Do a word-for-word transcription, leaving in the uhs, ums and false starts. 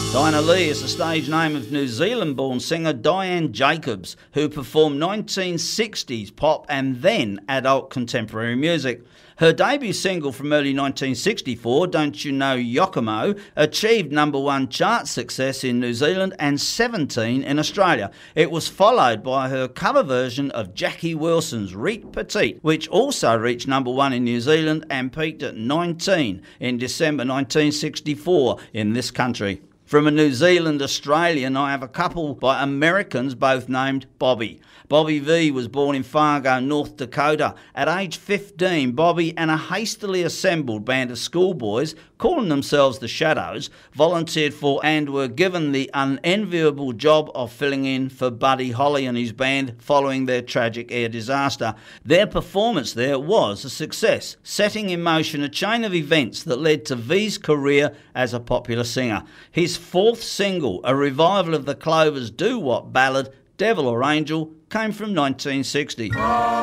Dinah Lee is the stage name of New Zealand-born singer Diane Jacobs, who performed nineteen sixties pop and then adult contemporary music. Her debut single from early nineteen sixty-four, Don't You Know Yokomo, achieved number one chart success in New Zealand and seventeen in Australia. It was followed by her cover version of Jackie Wilson's Reet Petite, which also reached number one in New Zealand and peaked at nineteen in December nineteen sixty-four in this country. From a New Zealand Australian, I have a couple by Americans, both named Bobby. Bobby V was born in Fargo, North Dakota. At age fifteen, Bobby and a hastily assembled band of schoolboys, calling themselves the Shadows, volunteered for and were given the unenviable job of filling in for Buddy Holly and his band following their tragic air disaster. Their performance there was a success, setting in motion a chain of events that led to V's career as a popular singer. His fourth single, a revival of the Clovers' doo-wop ballad, Devil or Angel, came from nineteen sixty.